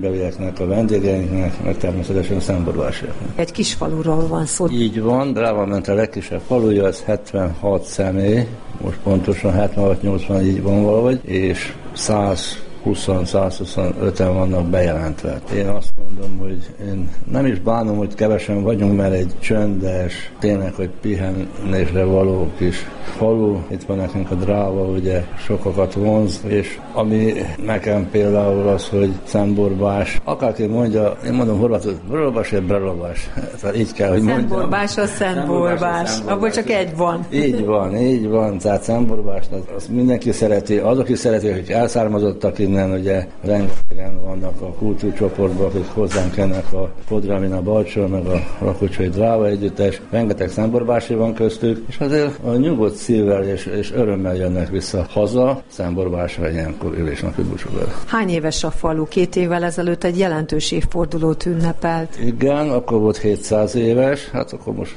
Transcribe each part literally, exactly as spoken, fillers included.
belieknek, a vendégeinknek, meg természetesen a szemborvásiaknak. Egy kis faluról van szó. Így van, Dráva-Mente legkisebb faluja, az hetvenhat személy, most pontosan hetvenhat nyolcvan így van valahogy, és száz húsz-száz huszonöten vannak bejelentve. Én azt mondom, hogy én nem is bánom, hogy kevesen vagyunk, mert egy csöndes, tényleg, hogy pihenésre való kis falu. Itt van nekünk a Dráva, ugye sokakat vonz, és ami nekem például az, hogy Szemborbás, akárki mondja, én mondom horvátul, brolbás vagy brelobás. Tehát így kell, hogy mondjam. Szemborbás a Szentborbás. Abból csak egy van. Így van, így van. Tehát Szemborbás, azt mindenki szereti, azok is szereti, akik elszármazottak innen, ugye rengetegen vannak a kultúrcsoportban, akik hozzánk ennek a Podramina Balcsor, meg a Rakocsai Dráva együttes, rengeteg szemborbási van köztük, és azért a nyugodt szívvel és, és örömmel jönnek vissza haza, Szemborbásra ilyenkor ülésnapi búcsúval. Hány éves a falu? Két évvel ezelőtt egy jelentős évfordulót ünnepelt. Igen, akkor volt hétszáz éves, hát akkor most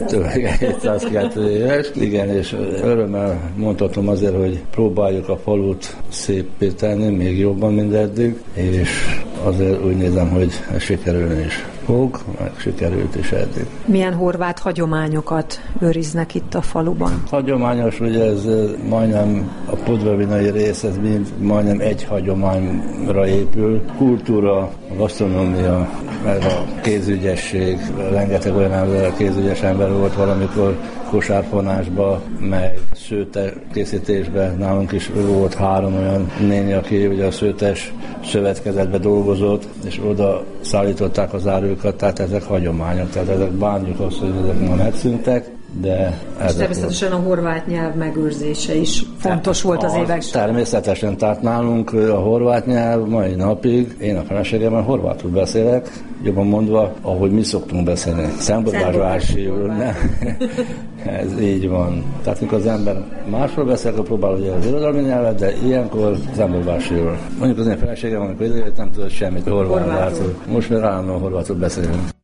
hétszázkettő éves. Igen, és örömmel mondhatom azért, hogy próbáljuk a falut széppé tenni, még jobban, mint eddig, és azért úgy nézem, hogy sikerülni is fog, meg sikerült is eddig. Milyen horvát hagyományokat őriznek itt a faluban? Hagyományos, ugye ez majdnem a podravinai rész, ez mind majdnem egy hagyományra épül. Kultúra, gasztronómia, meg a kézügyesség, rengeteg olyan ember, kézügyes ember volt valamikor kosárfonásba, meg szőte készítésben. Nálunk is volt három olyan néni, aki ugye a szőtes szövetkezetben dolgozott, és oda szállították az árukat, tehát ezek hagyományok, tehát ezek bánjuk azt, hogy ezek ma megszűntek, de és természetesen volt. A horvát nyelv megőrzése is fontos volt az, az évek során. Természetesen, tehát nálunk a horvát nyelv mai napig, én a feleségemben horvátul beszélek, jobban mondva, ahogy mi szoktunk beszélni. Szemborbásvásiul, ez így van. Tehát mikor az ember másról beszél, akkor próbál ugye az irodalmi nyelvet, de ilyenkor szemborbásról. Mondjuk az én feleségem, amikor idejött, nem tudott semmit horvátul. Most már állandóan horvátul beszélünk.